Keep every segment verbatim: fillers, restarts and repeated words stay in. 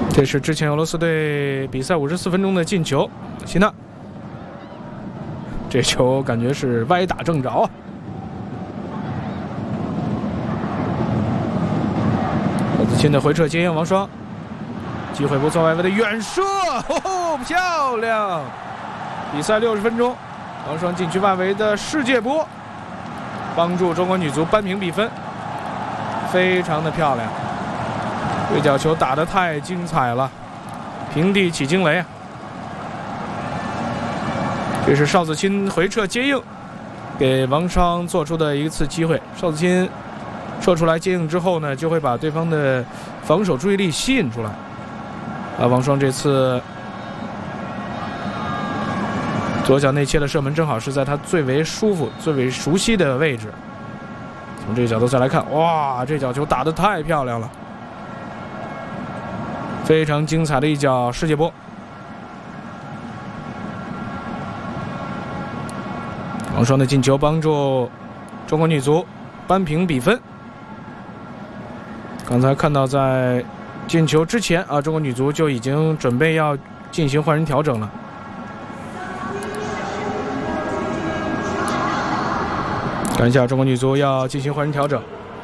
这是之前俄罗斯队比赛五十四分钟的进球，希纳，这球感觉是歪打正着啊！赵子钦的回撤接应王霜，机会不错，外围的远射，哦，漂亮！比赛六十分钟，王霜禁区外围的世界波，帮助中国女足扳平比分，非常的漂亮。对角球打得太精彩了，平地起惊雷啊！这是邵子钦回撤接应，给王霜做出的一次机会。邵子钦撤出来接应之后呢，就会把对方的防守注意力吸引出来。啊，王霜这次左脚内切的射门，正好是在他最为舒服、最为熟悉的位置。从这个角度再来看，哇，这脚球打得太漂亮了！非常精彩的一脚世界波，王霜的进球帮助中国女足扳平比分。刚才看到在进球之前啊，中国女足就已经准备要进行换人调整了。看一下中国女足要进行换人调整。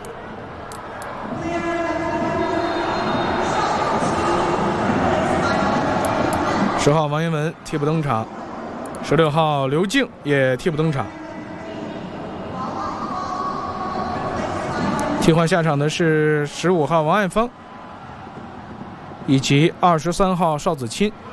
十号王彦文替补登场，十六号刘静也替补登场。替换下场的是十五号王爱芳以及二十三号邵子钦。